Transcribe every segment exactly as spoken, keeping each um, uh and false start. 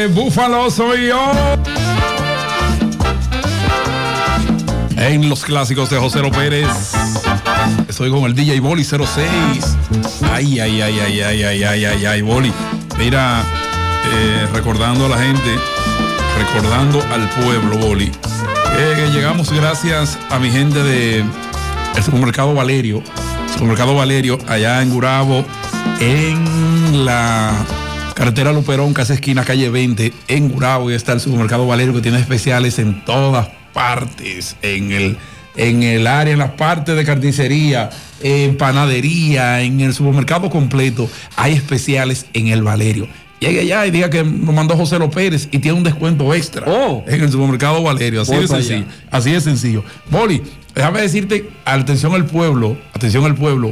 Eh, Búfalo soy yo. En los clásicos de José Pérez. Estoy con el D J Boli cero seis. Ay, ay, ay, ay, ay, ay, ay, ay, ay, Boli. Mira, eh, recordando a la gente, recordando al pueblo, Boli. Eh, llegamos gracias a mi gente de el supermercado Valerio. Supermercado Valerio, allá en Gurabo, en la carretera Luperón, casi esquina, calle veinte, en Gurabo. Y está el supermercado Valerio, que tiene especiales en todas partes, en el, en el área, en la parte de carnicería, en panadería, en el supermercado completo. Hay especiales en el Valerio. Llegue allá y diga que nos mandó José Pérez y tiene un descuento extra oh. en el supermercado Valerio. Así de sencillo. Así de sencillo. Boli, déjame decirte, atención al pueblo, atención al pueblo,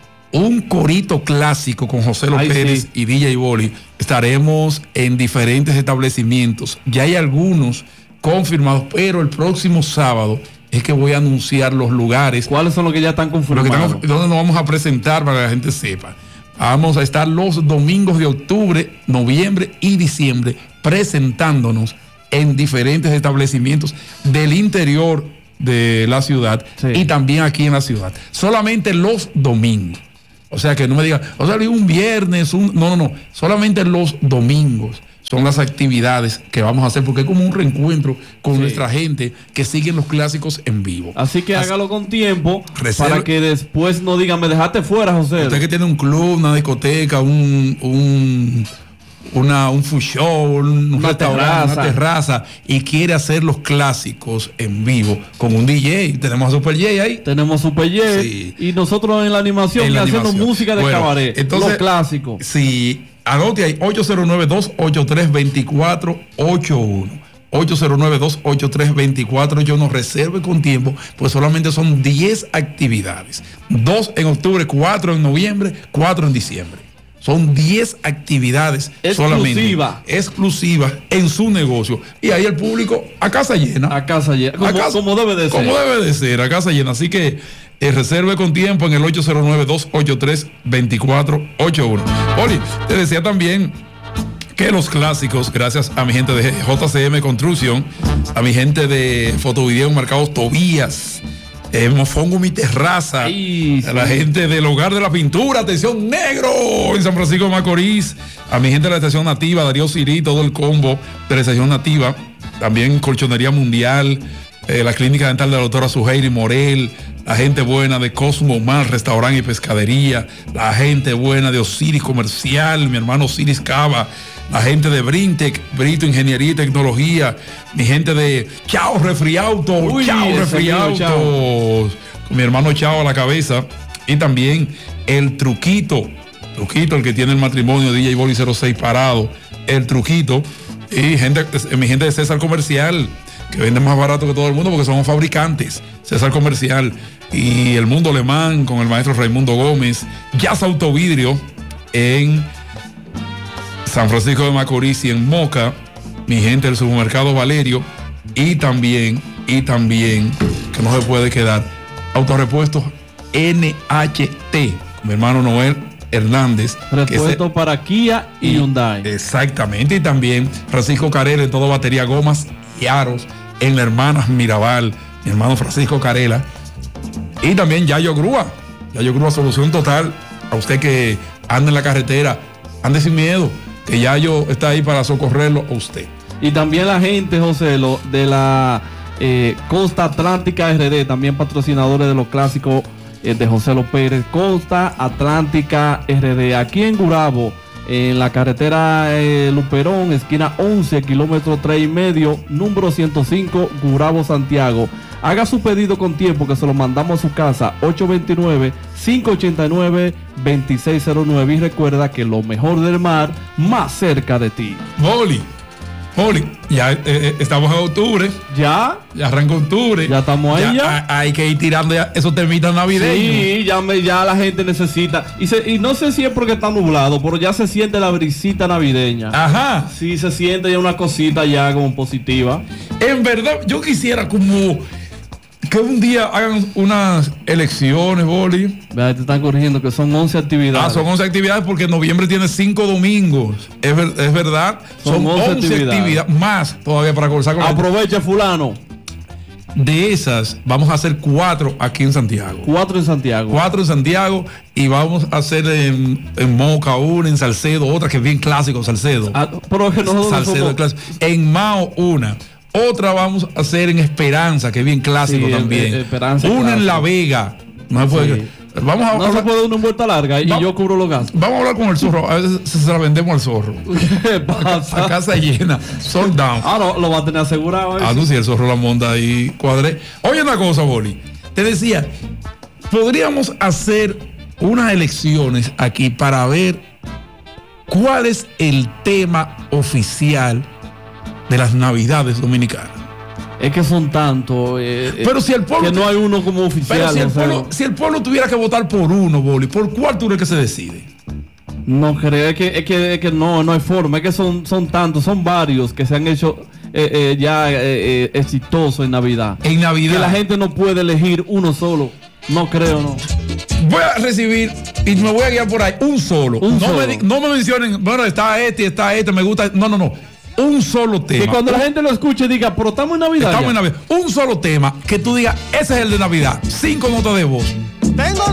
un corito clásico con José Ay, Pérez sí. y D J Boli. Estaremos en diferentes establecimientos. Ya hay algunos confirmados, pero el próximo sábado es que voy a anunciar los lugares. ¿Cuáles son los que ya están confirmados? Estamos, ¿Dónde nos vamos a presentar para que la gente sepa? Vamos a estar los domingos de octubre, noviembre y diciembre presentándonos en diferentes establecimientos del interior de la ciudad sí. y también aquí en la ciudad. Solamente los domingos. O sea, que no me digan, o sea, un viernes, un... no, no, no. Solamente los domingos son las actividades que vamos a hacer, porque es como un reencuentro con sí. nuestra gente que siguen los clásicos en vivo. Así que Así, hágalo con tiempo reserva, para que después no digan, me dejaste fuera, José. Usted que tiene un club, una discoteca, un, un, una, un food show, un una restaurante, terraza. una terraza, y quiere hacer los clásicos en vivo con un D J. Tenemos a Super J ahí. Tenemos Super J. Sí. Y nosotros en la animación en la haciendo animación. música de bueno, cabaret. Entonces, los clásicos. Sí. Anote ahí, ocho cero nueve, dos ocho tres, dos cuatro ocho uno. ocho cero nueve, dos ocho tres, dos cuatro ocho uno. Reserve con tiempo, pues solamente son diez actividades. dos en octubre, cuatro en noviembre, cuatro en diciembre. Son diez actividades exclusiva. solamente exclusivas en su negocio. Y ahí el público a casa llena. A casa llena. Como, a casa, como debe de como ser. Como debe de ser, a casa llena. Así que eh, reserve con tiempo en el ocho cero nueve, dos ocho tres, dos cuatro ocho uno. Oli, te decía también que los clásicos, gracias a mi gente de J C M Construction, a mi gente de Fotovideo Marcados Tobías, Eh, Mofongo Mi Terraza, Ay, a la sí. gente del Hogar de la Pintura, atención negro, en San Francisco de Macorís, a mi gente de la Estación Nativa, Darío Sirí, todo el combo de la Estación Nativa, también Colchonería Mundial, eh, la Clínica Dental de la doctora Suheiri Morel, la gente buena de Cosmo Mar, Restaurante y Pescadería, la gente buena de Osiris Comercial, mi hermano Osiris Cava, la gente de Brintec, Brito Ingeniería y Tecnología, mi gente de Chao Refriauto, Uy, Chao Refriauto, con mi hermano Chao a la cabeza, y también el Truquito, Truquito, el que tiene el matrimonio, D J Boli cero seis parado, el Truquito, y gente, mi gente de César Comercial, que vende más barato que todo el mundo porque somos fabricantes, César Comercial, y el Mundo Alemán con el maestro Raimundo Gómez, Jazz Autovidrio en San Francisco de Macorís y en Moca, mi gente del supermercado Valerio, y también, y también, que no se puede quedar, Autorepuestos N H T, con mi hermano Noel Hernández. Repuesto se, para Kia y, y Hyundai. Exactamente, y también Francisco Carela en todo batería, gomas y aros, en la Hermanas Mirabal, mi hermano Francisco Carela, y también Yayo Grúa, Yayo Grúa, solución total, a usted que anda en la carretera, ande sin miedo, que Yayo está ahí para socorrerlo a usted. Y también la gente, José, lo, de la eh, Costa Atlántica R D, también patrocinadores de los clásicos eh, de José Pérez. Costa Atlántica R D, aquí en Gurabo, en la carretera eh, Luperón, esquina once, kilómetro tres y medio, número ciento cinco, Gurabo, Santiago. Haga su pedido con tiempo que se lo mandamos a su casa, ocho dos nueve, cinco ocho nueve, dos seis cero nueve, y recuerda que lo mejor del mar, más cerca de ti. Boli, Boli, ya eh, estamos en octubre. ¿Ya? Ya arranca octubre. Ya estamos ahí ya. ya. Hay que ir tirando ya esos termitas navideños. Sí, ya, me, ya la gente necesita. Y, se, y no sé si es porque está nublado, pero ya se siente la brisita navideña. Ajá. Sí, se siente ya una cosita ya como positiva. En verdad, yo quisiera como que un día hagan unas elecciones, Boli. Vea, te están corrigiendo que son once actividades. Ah, son once actividades porque noviembre tiene cinco domingos. Es, ver, es verdad. Son, son once, once actividades. actividades. Más todavía para conversar con Aprovecha, la... fulano. De esas, vamos a hacer cuatro aquí en Santiago. Cuatro en Santiago. Cuatro en Santiago y vamos a hacer en, en Moca una, en Salcedo otra, que es bien clásico, Salcedo. Ah, pero que nosotros Salcedo somos... clásico. En Mao una. Otra vamos a hacer en Esperanza, que es bien clásico sí, también. El, el Esperanza una clásico. En La Vega. No, puede... sí. vamos a no hablar... se puede una vuelta larga y Va... yo cubro los gastos. Vamos a hablar con el zorro. A veces se la vendemos al zorro. ¿Qué pasa? A casa llena. Sold down. Ah, no, lo va a tener asegurado. Ah, no, si el zorro la monta ahí cuadré. Oye, una cosa, Boli. Te decía, podríamos hacer unas elecciones aquí para ver cuál es el tema oficial de las Navidades dominicanas. Es que son tantos. Eh, pero si el pueblo. Que no hay uno como oficial. Pero si el, pueblo, si el pueblo tuviera que votar por uno, Boli, ¿por cuál tú crees que se decide? No creo, es que, es que, es que no, no hay forma. Es que son, son tantos, son varios que se han hecho eh, eh, ya eh, eh, exitosos en Navidad. En Navidad. Que la gente no puede elegir uno solo. No creo, no. Voy a recibir y me voy a guiar por ahí. Un solo. Un no, solo. Me, no me mencionen, bueno, está este, está este, me gusta. No, no, no. Un solo tema. Que cuando la gente lo escuche diga, pero estamos en Navidad. Estamos ya. en Navidad. Un solo tema que tú digas, ese es el de Navidad. Cinco notas de voz. Tengo